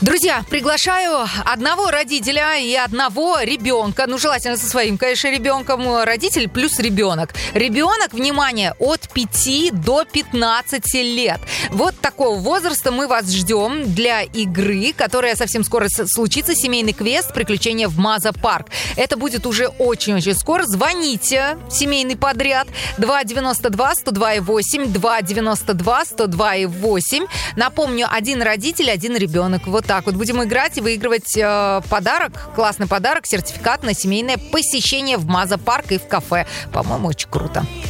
Друзья, приглашаю одного родителя и одного ребенка. Ну, желательно со своим, конечно, ребенком. Родитель плюс ребенок. Ребенок, внимание, от 5 до 15 лет. Вот такого возраста мы вас ждем для игры, которая совсем скоро случится. Семейный квест «Приключения в Маза-парк». Это будет уже очень-очень скоро. Звоните, семейный подряд. 292-102-8, 292-102-8. Напомню, один родитель, один ребенок. Вот так вот будем играть и выигрывать подарок, классный подарок, сертификат на семейное посещение в Маза-парк и в кафе. По-моему, очень круто.